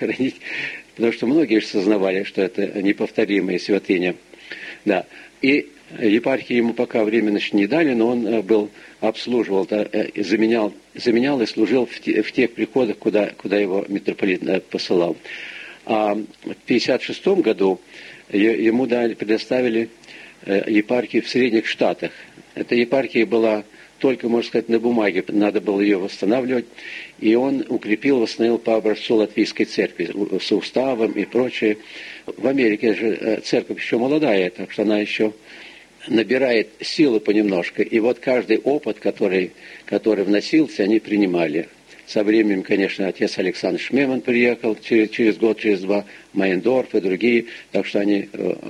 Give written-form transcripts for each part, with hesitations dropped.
хранить, потому что многие же сознавали, что это неповторимая святыня. Да. И епархии ему пока временно не дали, но он обслуживал, заменял и служил в тех приходах, куда его митрополит посылал. А в 1956 году ему предоставили епархию в Средних Штатах. Эта епархия была только, можно сказать, на бумаге, надо было ее восстанавливать, и он восстановил по образцу Латвийской церкви, с уставом и прочее. В Америке же церковь еще молодая, так что она еще набирает силы понемножку, и вот каждый опыт, который вносился, они принимали. Со временем, конечно, отец Александр Шмеман приехал через год, через два, Майндорф и другие, так что они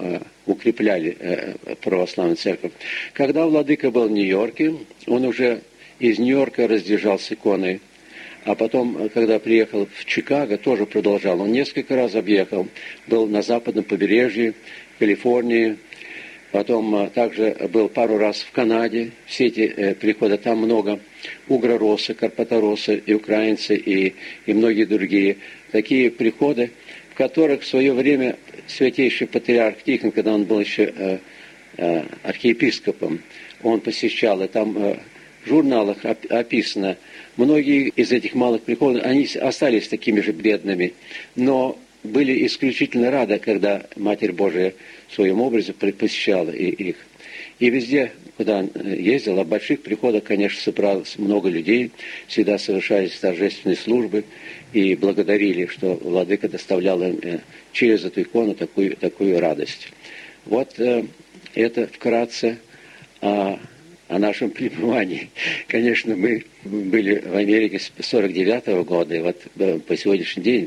укрепляли православную церковь. Когда владыка был в Нью-Йорке, он уже из Нью-Йорка разъезжал с иконой, а потом, когда приехал в Чикаго, тоже продолжал. Он несколько раз объехал, был на западном побережье, в Калифорнии, потом также был пару раз в Канаде, все эти приходы, там много угроросы, карпаторосы, и украинцы, и многие другие. Такие приходы, в которых в свое время святейший патриарх Тихон, когда он был еще архиепископом, он посещал, и там в журналах описано, многие из этих малых приходов, они остались такими же бедными, но были исключительно рады, когда Матерь Божия в своем образе посещала их. И везде, куда он ездил, в больших приходах, конечно, собралось много людей, всегда совершались торжественные службы и благодарили, что владыка доставлял им через эту икону такую радость. Вот это вкратце о нашем пребывании. Конечно, мы были в Америке с 1949 года, и вот по сегодняшний день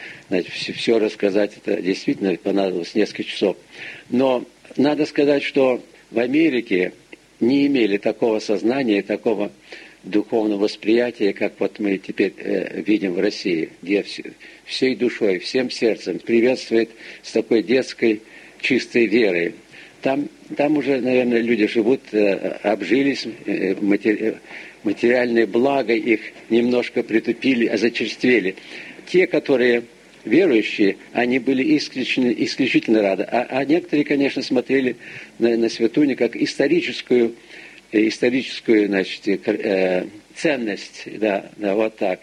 все рассказать, это действительно понадобилось несколько часов. Но надо сказать, что в Америке не имели такого сознания, такого духовного восприятия, как вот мы теперь видим в России, где всей душой, всем сердцем приветствует с такой детской чистой верой. Там уже, наверное, люди живут, обжились, материальные блага их немножко притупили, зачерствели. Те, которые верующие, они были исключительно рады. А некоторые, конечно, смотрели на святыню как историческую, значит, ценность. Да, вот так.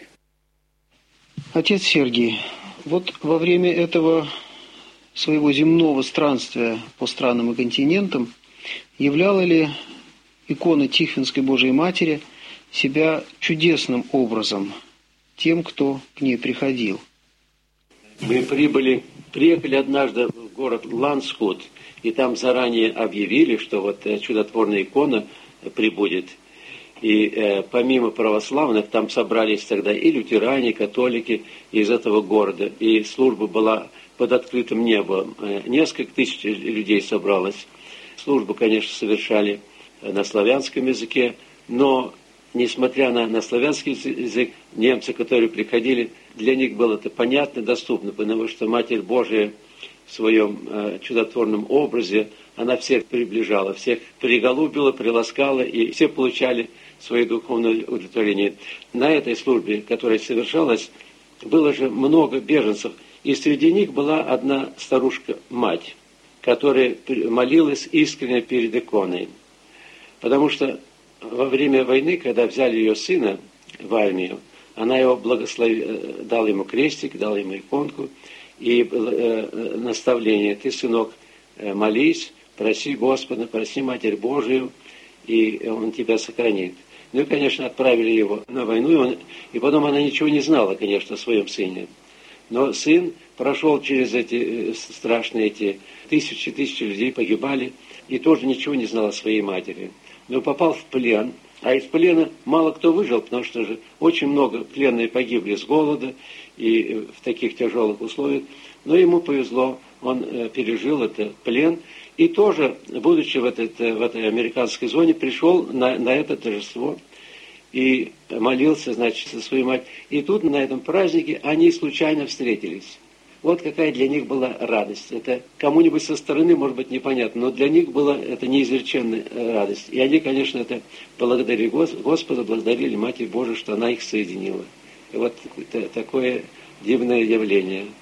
Отец Сергий, вот во время этого своего земного странствия по странам и континентам являла ли икона Тихвинской Божией Матери себя чудесным образом тем, кто к ней приходил? Мы приехали однажды в город Ланскут, и там заранее объявили, что вот чудотворная икона прибудет. И помимо православных, там собрались тогда и лютеране, и католики из этого города. И служба была под открытым небом. Несколько тысяч людей собралось. Службу, конечно, совершали на славянском языке, но, несмотря на славянский язык, немцы, которые приходили, для них было это понятно, доступно, потому что Матерь Божия в своем чудотворном образе, она всех приближала, всех приголубила, приласкала, и все получали свое духовное удовлетворение. На этой службе, которая совершалась, было же много беженцев, и среди них была одна старушка-мать, которая молилась искренне перед иконой. Потому что во время войны, когда взяли ее сына в армию, она его благословила, дала ему крестик, дала ему иконку и наставление: ты, сынок, молись, проси Господа, проси Матерь Божию, и Он тебя сохранит. Ну и, конечно, отправили его на войну, и потом она ничего не знала, конечно, о своем сыне. Но сын прошел через эти страшные тысячи людей, погибали, и тоже ничего не знал о своей матери. Но попал в плен, а из плена мало кто выжил, потому что же очень много пленные погибли с голода и в таких тяжелых условиях. Но ему повезло, он пережил этот плен, и тоже, будучи в этой американской зоне, пришел на это торжество и молился, значит, со своей матерью. И тут на этом празднике они случайно встретились. Вот какая для них была радость. Это кому-нибудь со стороны, может быть, непонятно, но для них была это неизреченная радость. И они, конечно, это благодарили Господа, благодарили Матерь Божию, что она их соединила. И вот такое дивное явление.